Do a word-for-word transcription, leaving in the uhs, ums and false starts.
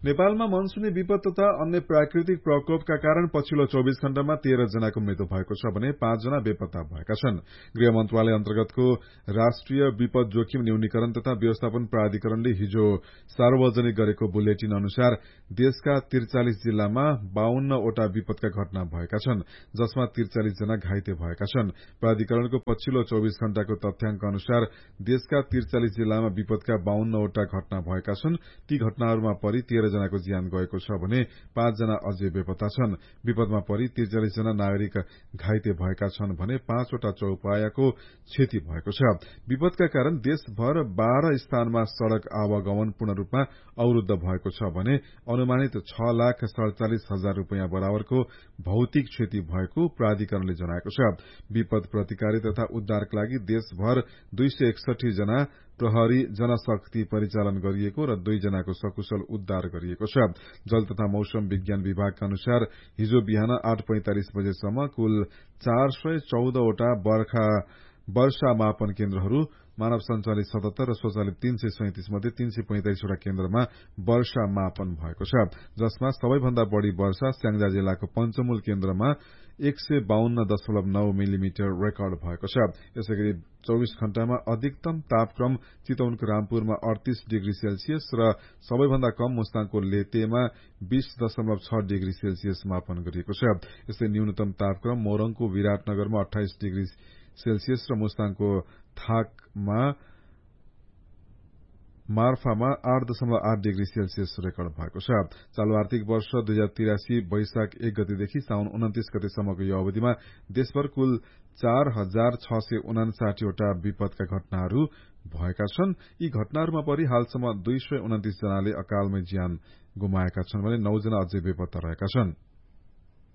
नेपालमा मनसूनी विपद तथा अन्य प्राकृतिक प्रकोपका कारण पछिल्लो चौविस घण्टामा तेह्र जनाको मृत्यु भएको छ भने पाँचजना बेपत्ता भएका छन्। गृह मन्त्रालय अन्तर्गतको राष्ट्रिय विपद जोखिम न्यूनीकरण तथा व्यवस्थापन प्राधिकरणले हिजो सार्वजनिक गरेको बुलेटिन अनुसार देशका त्रिचालिस जिल्लामा बाहन्नवटा विपदका घटना भएका छन्, जसमा त्रिचालिस जना घाइते भएका छन्। प्राधिकरणको पछिल्लो चौविस घण्टाको तथ्याङ्क अनुसार देशका त्रिचालिस जिल्लामा विपदका बाहन्नवटा घटना भएका छन्। ती घटनाहरूमा परि तेह्र जनाको ज्यान गएको छ भने पाँचजना अझै बेपत्ता छन्। विपदमा परि त्रिचालिस जना नागरिक घाइते भएका छन् भने पाँचवटा चौपायाको क्षति भएको छ। विपदका कारण देशभर बाह्र स्थानमा सड़क आवागमन पूर्ण रूपमा अवरूद्ध भएको छ भने अनुमानित छ लाख सड़चालिस हजार रूपियाँ बराबरको भौतिक क्षति भएको प्राधिकरणले जनाएको छ। विपद प्रतिकारी तथा उद्धारका लागि देशभर दुई सय एकसठी जना प्रहरी जनशक्ति परिचालन गरिएको र दुई जनाको सकुशल उद्धार गरिएको छ। जल तथा मौसम विज्ञान विभागका अनुसार हिजो बिहान आठ पैंतालिस बजेसम्म कुल चार सय चौधवटा वर्षा वर्षा मापन केन्द्रहरू, मानव सञ्चालित सतहत्तर र स्वचालित तीन सय सैतिस मध्ये तीन सय पैंतालिसवटा केन्द्रमा वर्षा मापन भएको छ, जसमा सबैभन्दा बढ़ी वर्षा स्याङ्जा जिल्लाको पञ्चमूल केन्द्रमा एक सय बाहन्न दशमलव नौ मिलिमिटर रेकर्ड भएको छ। यसैगरी चौविस घण्टामा अधिकतम तापक्रम चितवनको रामपुरमा अडतीस डिग्री सेल्सियस र सबैभन्दा कम मुस्ताङको लेतेमा बीस दशमलव छ डिग्री सेल्सियस मापन गरिएको छ। यस्तै न्यूनतम तापक्रम मोरङको विराटनगरमा अठाइस डिग्री सेल्सियस र मुस्ताङको थाकमा मार्फामा आठ दशमलव आठ डिग्री सेल्सियस रेकर्ड भएको छ। चालू आर्थिक वर्ष दुई हजार तिरासी वैशाख एक गतेदेखि साउन उन्तिस गतेसम्मको यो अवधिमा देशभर कुल चार हजार छ सय उनासाठीवटा विपदका घटनाहरू भएका छन्। यी घटनाहरूमा परि हालसम्म दुई सय उन्तिस जनाले अकालमै ज्यान गुमाएका छन् भने नौ जना अझै बेपत्ता रहेका छन्।